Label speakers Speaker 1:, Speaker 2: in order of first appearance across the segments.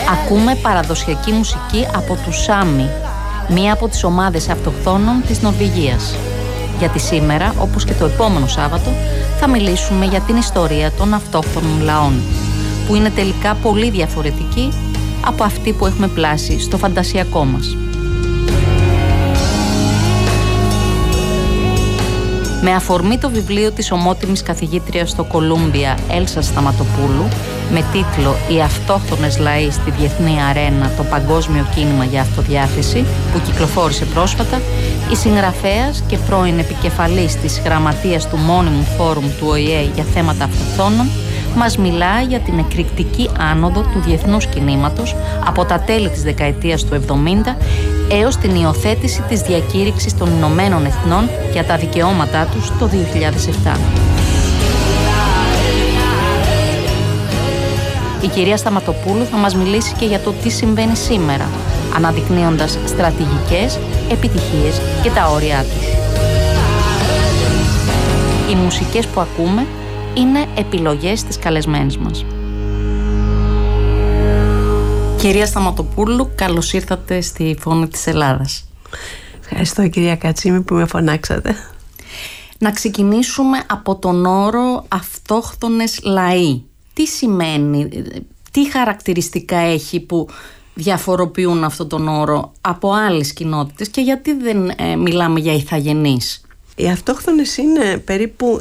Speaker 1: Ακούμε παραδοσιακή μουσική από τους Σάμι, μία από τις ομάδες αυτοχθόνων της Νορβηγίας. Γιατί σήμερα, όπως και το επόμενο Σάββατο, θα μιλήσουμε για την ιστορία των αυτόχθονων λαών, που είναι τελικά πολύ διαφορετική από αυτή που έχουμε πλάσει στο φαντασιακό μας. Με αφορμή το βιβλίο της ομότιμης καθηγήτριας στο Κολούμπια Έλσα Σταματοπούλου, με τίτλο «Οι αυτόχθονες λαοί στη διεθνή αρένα, το παγκόσμιο κίνημα για αυτοδιάθεση», που κυκλοφόρησε πρόσφατα, η συγγραφέας και πρώην επικεφαλής της γραμματείας του μόνιμου φόρουμ του ΟΗΕ για θέματα αυτοχθόνων μας μιλά για την εκρηκτική άνοδο του διεθνούς κινήματος από τα τέλη της δεκαετίας του 70 έως την υιοθέτηση της διακήρυξης των Ηνωμένων Εθνών για τα δικαιώματά τους το 2007. Η κυρία Σταματοπούλου θα μας μιλήσει και για το τι συμβαίνει σήμερα, αναδεικνύοντας στρατηγικές, επιτυχίες και τα όρια τους. Οι μουσικές που ακούμε είναι επιλογές της καλεσμένης μας. Κυρία Σταματοπούλου, καλώς ήρθατε στη Φωνή της Ελλάδας.
Speaker 2: Ευχαριστώ, κυρία Κατσίμη, που με φωνάξατε.
Speaker 1: Να ξεκινήσουμε από τον όρο αυτόχθονες λαοί. Τι σημαίνει, τι χαρακτηριστικά έχει που διαφοροποιούν αυτόν τον όρο από άλλες κοινότητες και γιατί δεν μιλάμε για ηθαγενείς?
Speaker 2: Οι αυτόχθονες είναι περίπου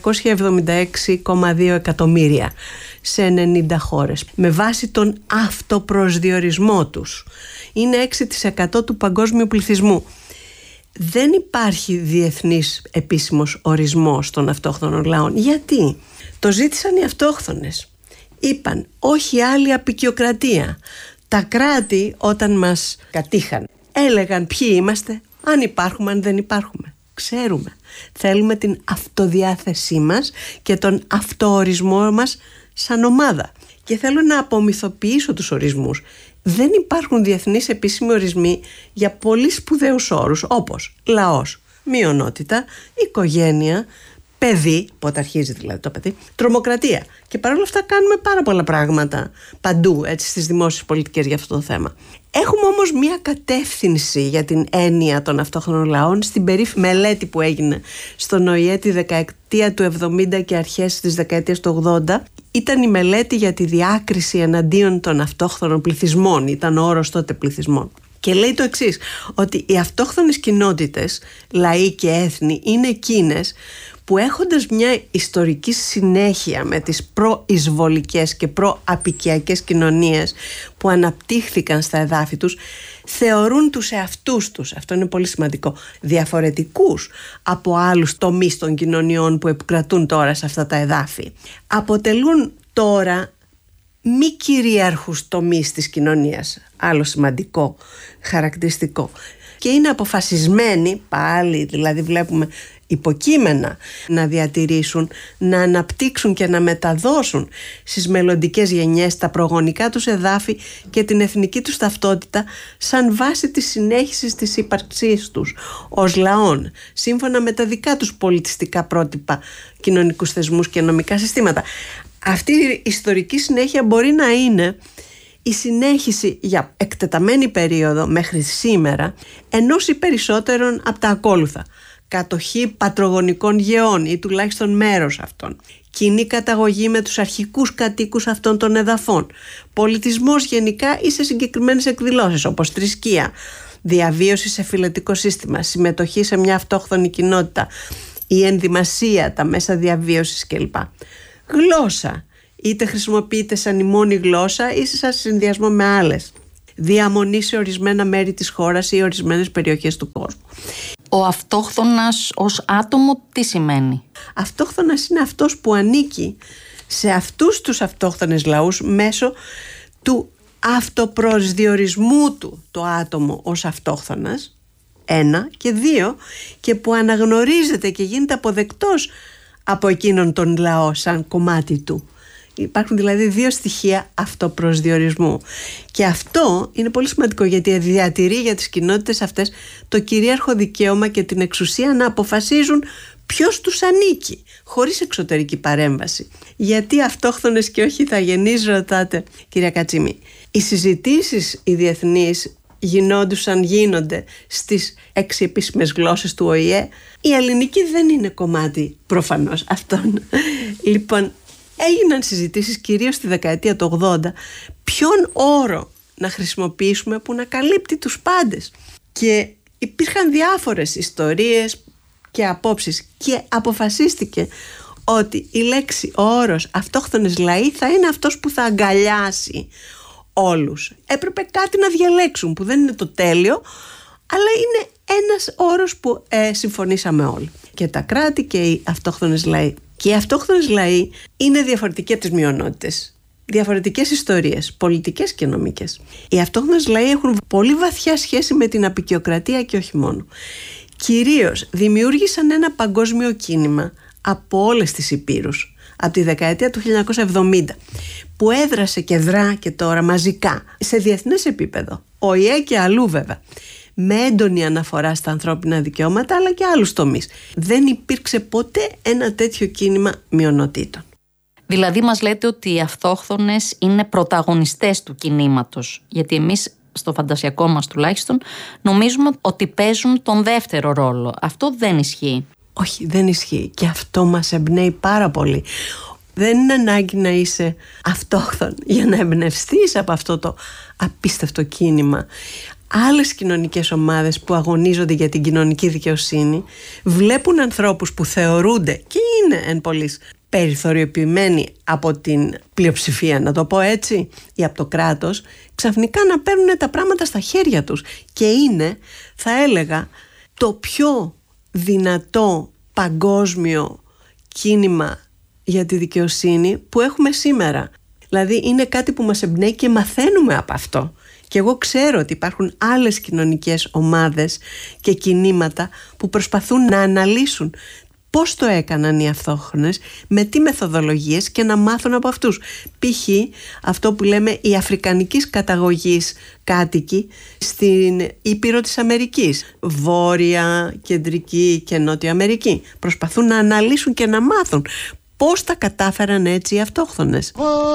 Speaker 2: 476,2 εκατομμύρια σε 90 χώρες, με βάση τον αυτοπροσδιορισμό τους. Είναι 6% του παγκόσμιου πληθυσμού. Δεν υπάρχει διεθνής επίσημος ορισμός των αυτόχθονων λαών. Γιατί? Το ζήτησαν οι αυτόχθονες. Είπαν όχι άλλη αποικιοκρατία. Τα κράτη όταν μας κατήχαν έλεγαν ποιοι είμαστε, αν υπάρχουμε, αν δεν υπάρχουμε. Ξέρουμε. Θέλουμε την αυτοδιάθεσή μας και τον αυτοορισμό μας σαν ομάδα. Και θέλω να απομυθοποιήσω τους ορισμούς. Δεν υπάρχουν διεθνείς επίσημοι ορισμοί για πολύ σπουδαίους όρους, όπως λαός, μειονότητα, οικογένεια, παιδί, πότε αρχίζει δηλαδή το παιδί, τρομοκρατία. Και παρόλα αυτά κάνουμε πάρα πολλά πράγματα παντού, έτσι, στις δημόσιες πολιτικές για αυτό το θέμα. Έχουμε όμως μία κατεύθυνση για την έννοια των αυτόχθονων λαών στην περίφημη μελέτη που έγινε στον ΟΗΕ τη δεκαετία του 70 και αρχές της δεκαετίας του 80. Ήταν η μελέτη για τη διάκριση εναντίον των αυτόχθονων πληθυσμών, ήταν ο όρος τότε πληθυσμών. Και λέει το εξής, ότι οι αυτόχθονες κοινότητες, λαοί και έθνη είναι εκείνες που έχοντας μια ιστορική συνέχεια με τις προεισβολικές και προαπικιακές κοινωνίες που αναπτύχθηκαν στα εδάφη τους, θεωρούν τους εαυτούς τους, αυτό είναι πολύ σημαντικό, διαφορετικούς από άλλους τομείς των κοινωνιών που επικρατούν τώρα σε αυτά τα εδάφη. Αποτελούν τώρα μη κυρίαρχους τομείς της κοινωνίας, άλλο σημαντικό χαρακτηριστικό. Και είναι αποφασισμένοι, πάλι δηλαδή βλέπουμε υποκείμενα, να διατηρήσουν, να αναπτύξουν και να μεταδώσουν στις μελλοντικές γενιές τα προγονικά τους εδάφη και την εθνική τους ταυτότητα σαν βάση της συνέχισης της ύπαρξής τους ως λαών, σύμφωνα με τα δικά τους πολιτιστικά πρότυπα, κοινωνικούς θεσμούς και νομικά συστήματα. Αυτή η ιστορική συνέχεια μπορεί να είναι η συνέχιση για εκτεταμένη περίοδο μέχρι σήμερα ενός ή περισσότερων από τα ακόλουθα: κατοχή πατρογονικών γεών ή τουλάχιστον μέρος αυτών, κοινή καταγωγή με τους αρχικούς κατοίκους αυτών των εδαφών, πολιτισμός γενικά ή σε συγκεκριμένες εκδηλώσεις όπως θρησκεία, διαβίωση σε φυλετικό σύστημα, συμμετοχή σε μια αυτόχθονη κοινότητα, η ενδυμασία, τα μέσα διαβίωσης κλπ. Γλώσσα, είτε χρησιμοποιείται σαν η μόνη γλώσσα ή σε συνδυασμό με άλλες. Διαμονή σε ορισμένα μέρη της χώρας ή ορισμένες περιοχές του κόσμου.
Speaker 1: Ο αυτόχθονας ως άτομο τι σημαίνει?
Speaker 2: Αυτόχθονας είναι αυτός που ανήκει σε αυτούς τους αυτόχθονες λαούς μέσω του αυτοπροσδιορισμού του το άτομο ως αυτόχθονας, 1, και 2, και που αναγνωρίζεται και γίνεται αποδεκτός από εκείνον τον λαό σαν κομμάτι του. Υπάρχουν δηλαδή δύο στοιχεία αυτοπροσδιορισμού. Και αυτό είναι πολύ σημαντικό, γιατί διατηρεί για τις κοινότητες αυτές το κυρίαρχο δικαίωμα και την εξουσία να αποφασίζουν ποιος τους ανήκει, χωρίς εξωτερική παρέμβαση. Γιατί αυτόχθονες και όχι ηθαγενείς, ρωτάτε, κυρία Κατσίμη. Οι συζητήσεις οι διεθνείς γίνονται στις 6 επίσημες γλώσσες του ΟΗΕ. Η ελληνική δεν είναι κομμάτι προφανώς αυτών. Λοιπόν, έγιναν συζητήσεις κυρίως στη δεκαετία του 80 ποιον όρο να χρησιμοποιήσουμε που να καλύπτει τους πάντες. Και υπήρχαν διάφορες ιστορίες και απόψεις και αποφασίστηκε ότι η λέξη, ο όρος αυτόχθονες λαοί θα είναι αυτός που θα αγκαλιάσει όλους. Έπρεπε κάτι να διαλέξουν που δεν είναι το τέλειο, αλλά είναι ένας όρος που συμφωνήσαμε όλοι. Και τα κράτη και οι αυτόχθονες λαοί. Και οι αυτόχθονες λαοί είναι διαφορετικοί από τις μειονότητες. Διαφορετικές ιστορίες, πολιτικές και νομικές. Οι αυτόχθονες λαοί έχουν πολύ βαθιά σχέση με την αποικιοκρατία και όχι μόνο. Κυρίως δημιούργησαν ένα παγκόσμιο κίνημα από όλες τις υπήρους από τη δεκαετία του 1970 που έδρασε και δρά και τώρα μαζικά σε διεθνές επίπεδο, ΟΗΕ και αλλού βέβαια, με έντονη αναφορά στα ανθρώπινα δικαιώματα αλλά και άλλους τομείς. Δεν υπήρξε ποτέ ένα τέτοιο κίνημα μειονοτήτων.
Speaker 1: Δηλαδή μας λέτε ότι οι αυτόχθονες είναι πρωταγωνιστές του κινήματος, γιατί εμείς στο φαντασιακό μας τουλάχιστον νομίζουμε ότι παίζουν τον δεύτερο ρόλο. Αυτό δεν ισχύει.
Speaker 2: Όχι, δεν ισχύει και αυτό μας εμπνέει πάρα πολύ. Δεν είναι ανάγκη να είσαι αυτόχθον για να εμπνευστείς από αυτό το απίστευτο κίνημα. Άλλες κοινωνικές ομάδες που αγωνίζονται για την κοινωνική δικαιοσύνη βλέπουν ανθρώπους που θεωρούνται και είναι εν πολλοίς περιθωριοποιημένοι από την πλειοψηφία, να το πω έτσι, ή από το κράτος, ξαφνικά να παίρνουν τα πράγματα στα χέρια τους. Και είναι, θα έλεγα, το πιο δυνατό παγκόσμιο κίνημα για τη δικαιοσύνη που έχουμε σήμερα. Δηλαδή είναι κάτι που μας εμπνέει και μαθαίνουμε από αυτό. Και εγώ ξέρω ότι υπάρχουν άλλες κοινωνικές ομάδες και κινήματα που προσπαθούν να αναλύσουν πώς το έκαναν οι αυτόχθονες, με τι μεθοδολογίες και να μάθουν από αυτούς. Π.χ. αυτό που λέμε οι αφρικανικής καταγωγής κάτοικοι στην Ήπειρο της Αμερικής, Βόρεια, Κεντρική και Νότια Αμερική. Προσπαθούν να αναλύσουν και να μάθουν πώς τα κατάφεραν έτσι οι αυτόχθονες.